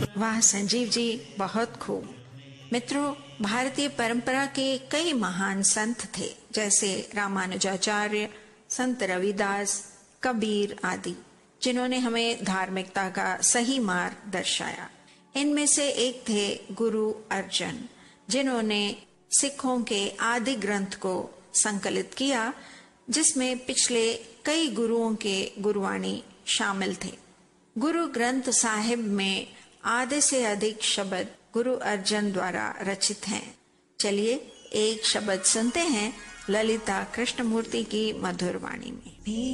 वाह संजीव जी, बहुत खूब। मित्रों, भारतीय परंपरा के कई महान संत थे, जैसे रामानुजाचार्य, संत रविदास, कबीर आदि, जिन्होंने हमें धार्मिकता का सही मार्ग दर्शाया। इनमें से एक थे गुरु अर्जन, जिन्होंने सिखों के आदि ग्रंथ को संकलित किया, जिसमें पिछले कई गुरुओं के गुरुवाणी शामिल थे। गुरु ग्रंथ साहिब में आधे से अधिक शब्द गुरु अर्जन द्वारा रचित हैं। चलिए एक शब्द सुनते हैं ललिता कृष्णमूर्ति की मधुर वाणी में।